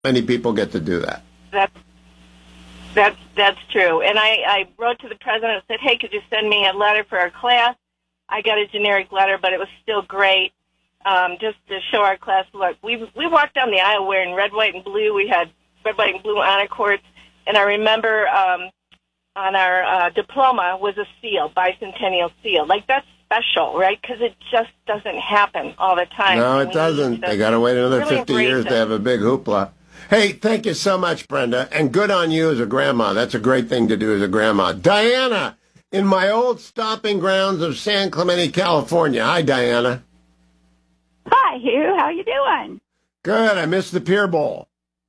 Many people get to do that. That's true. And I wrote to the president and said, hey, could you send me a letter for our class? I got a generic letter, but it was still great, just to show our class, look, we walked down the aisle wearing red, white, and blue. We had red, white, and blue honor cords. And I remember on our diploma was a seal, bicentennial seal. Like, that's special, right? Because it just doesn't happen all the time. No, it doesn't. They got to wait another really 50 years to have a big hoopla. Hey, thank you so much, Brenda, and good on you as a grandma. That's a great thing to do as a grandma. Diana, in my old stomping grounds of San Clemente, California. Hi, Diana. Hi, Hugh. How you doing? Good. I missed the Pier Bowl.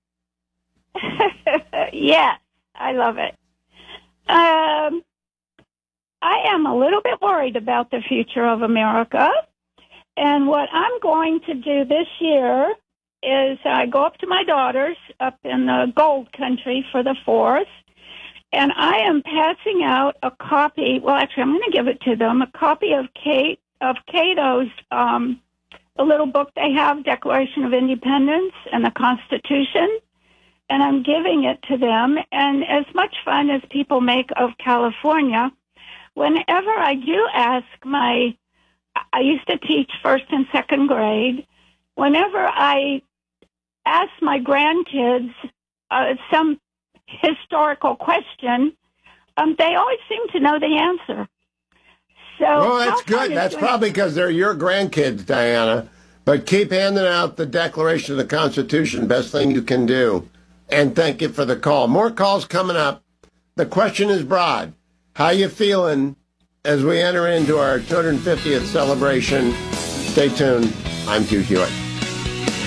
Yes, I love it. I am a little bit worried about the future of America, and what I'm going to do this year is I go up to my daughters up in the Gold Country for the 4th, and I am passing out a copy. Well, actually, I'm going to give it to them, a copy of Cato's, the little book they have, Declaration of Independence and the Constitution, and I'm giving it to them. And as much fun as people make of California, whenever I do ask I used to teach first and second grade, whenever I ask my grandkids some historical question, they always seem to know the answer. So, well, that's good. That's probably because they're your grandkids, Diana. But keep handing out the Declaration of the Constitution. Best thing you can do. And thank you for the call. More calls coming up. The question is broad. How you feeling as we enter into our 250th celebration? Stay tuned. I'm Hugh Hewitt.